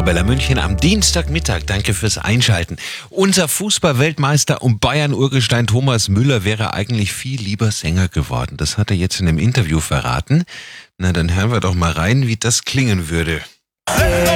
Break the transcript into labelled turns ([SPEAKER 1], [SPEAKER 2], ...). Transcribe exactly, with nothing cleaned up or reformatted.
[SPEAKER 1] Arabella München am Dienstagmittag. Danke fürs Einschalten. Unser Fußballweltmeister und Bayern-Urgestein Thomas Müller wäre eigentlich viel lieber Sänger geworden. Das hat er jetzt in einem Interview verraten. Na, dann hören wir doch mal rein, wie das klingen würde.